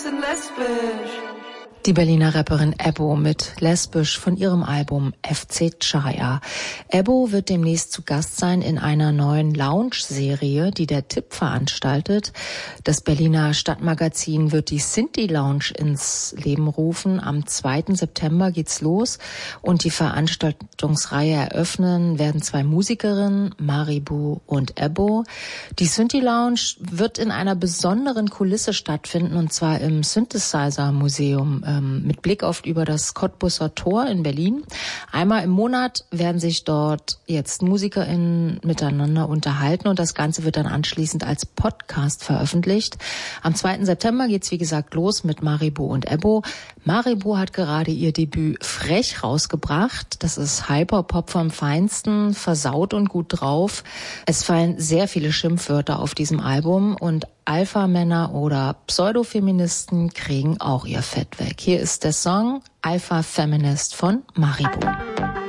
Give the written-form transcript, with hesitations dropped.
Die Berliner Rapperin Ebbo mit Lesbisch von ihrem Album FC Chaya. Ebbo wird demnächst zu Gast sein in einer neuen Lounge-Serie, die der Tipp veranstaltet. Das Berliner Stadtmagazin wird die Sinti Lounge ins Leben rufen. Am 2. September geht's los und die Veranstaltungsreihe eröffnen werden zwei Musikerinnen, Maribu und Ebbo. Die Sinti Lounge wird in einer besonderen Kulisse stattfinden, und zwar im Synthesizer Museum mit Blick auf über das Cottbusser Tor in Berlin. Einmal im Monat werden sich dort jetzt MusikerInnen miteinander unterhalten und das Ganze wird dann anschließend als Podcast veröffentlicht. Am 2. September geht's wie gesagt los mit Maribu und Ebbo. Maribu hat gerade ihr Debüt Frech rausgebracht. Das ist Hyperpop vom Feinsten, versaut und gut drauf. Es fallen sehr viele Schimpfwörter auf diesem Album und Alpha-Männer oder Pseudofeministen kriegen auch ihr Fett weg. Hier ist der Song Alpha Feminist von Maribu.